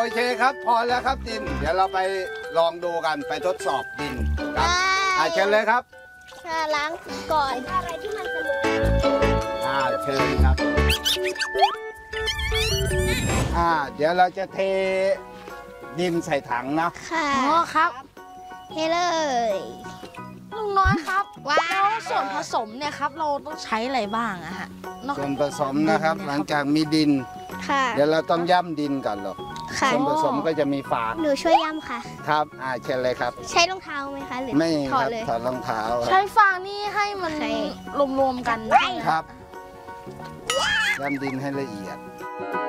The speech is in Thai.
เคครับพอแล้วครับดินเดี๋ยวเราไปลองดูกันไปทดสอบดินครับเชิญเลยครับล้างก่อนอะไรที่มันสนุกเชิญครับเดี๋ยวเราจะเทดินใส่ถังนะค่ะอ๋อครับเทเลยลุงน้อยครับแล้วส่วนผสมเนี่ยครับเราต้องใช้อะไรบ้างอะฮะส่วนผสมนะครับหลังจากมีดินเดี๋ยวเราต้องย่ำดินก่อนหรอกส่วนผสมก็จะมีฟางหนูช่วยย่ำค่ะครับเชิญเลยครับใช้รองเท้าไหมคะหรือไม่คถอดรับเลยถอดรองเท้าใช้ฟางนี่ให้มันรวมๆกันครับย่ำดินให้ละเอียด